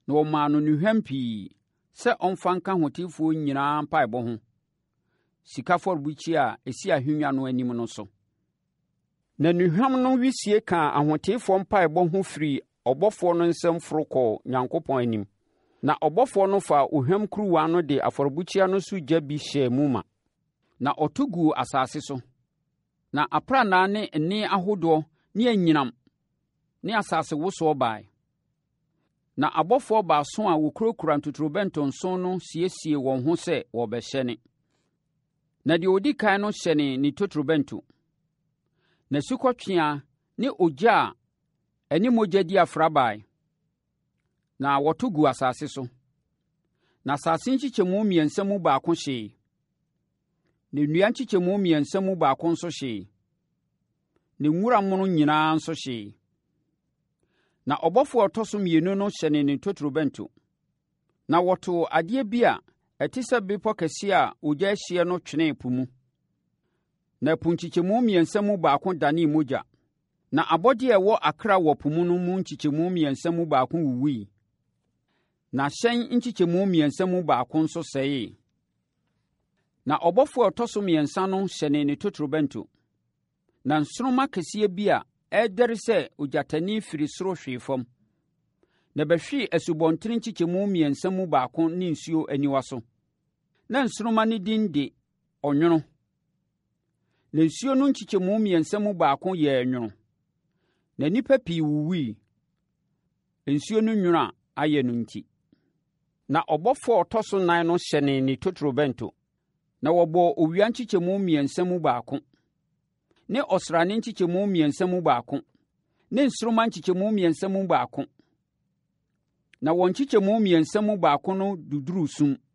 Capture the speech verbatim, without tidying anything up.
na wɔmaa no nnuhwam pii sɛ ɔmfa nka ahotefoɔ nyinaa mpaebɔ ho, sika afɔrebukyia a ɛsi ahennwa no anim no so. Na nnuhwam no wisie kaa ahotefoɔ mpaebɔ ho firi ɔbɔfoɔ no nsam foro kɔɔ Onyankopɔn anim. Na ɔbɔfoɔ no faa ohwam kuruwa no de afɔrebukyia no so gya bi hyɛɛ mu ma, na ɔto guu asase so. Na aprannaa ne nne ahodoɔ ne anyinam ne asase wosoɔ bae. Na abɔfoɔ baason a wɔkurakura ntotorobɛnto nson no siesie wɔn ho sɛ wɔbɛhyɛne. Na deɛ ɔdi kan no hyɛne ne totorobɛnto. Na sukɔtweaa ne ogya a ɛne mogya di afra bae. Na wɔto gu asase so. Na asase nkyekyɛmu mmiɛnsa mu baako hyee. Na nnua nkyekyɛmu mmiɛnsa mu baako nso hyee. Na nwura mono nyinaa nso hyee. Na ɔbɔfoɔ a ɔtɔ so mmienu no hyɛne ne totorobɛnto. Na wɔtoo adeɛ bi a ɛte sɛ bepɔ kɛseɛ a ogya ahyeɛ no twenee po mu. Na po nkyekyɛmu mmiɛnsa mu baako danee mogya. Na abɔdeɛ a ɛwɔ akra wɔ po mu no mu nkyekyɛmu mmiɛnsa mu baako wuwui. Na hyɛn nkyekyɛmu mmiɛnsa mu baako nso sɛee. Na ɔbɔfoɔ a ɔtɔ so mmiɛnsa no hyɛne ne totorobɛnto. Na nsoromma kɛseɛ bi a ɛredɛre sɛ ogyatani firi soro hwee fam. Na bɛhwee asubɔnten nkyekyɛmu mmiɛnsa mu baako ne nsuo aniwa so. Na nsoromma no din de ɔnwono. Na nsuo no nkyekyɛmu mmiɛnsa mu baako yɛɛ nwono. Na nnipa pii wuwui. Nsuo no nwono a ayɛ no nti. Na ɔbɔfoɔ a ɔtɔ so nan no hyɛne ne totorobɛnto. Na wɔbɔɔ owia nkyekyɛmu mmiɛnsa mu baako, ne ɔsrane nkyekyɛmu mmiɛnsa mu baako, ne nsoromma nkyekyɛmu mmiɛnsa mu baako. Na wɔn nkyekyɛmu mmiɛnsa mu baako no duduruu sum.